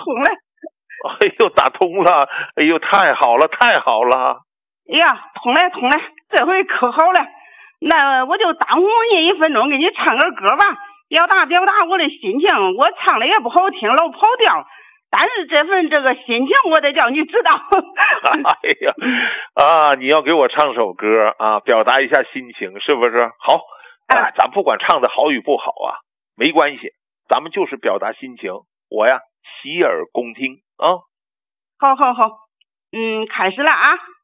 通了。 哎呦，打通了！哎呦，太好了，太好了！ 哎呀，通了，这回可好了。那我就耽误你1分钟，给你唱个歌吧，表达我的心情。我唱的也不好听，老跑调，但是这个心情我得叫你知道。 哎呀，你要给我唱首歌啊，表达一下心情，是不是？好，咱不管唱的好与不好啊，没关系，咱们就是表达心情。我呀，洗耳恭听啊。 好，开始了啊。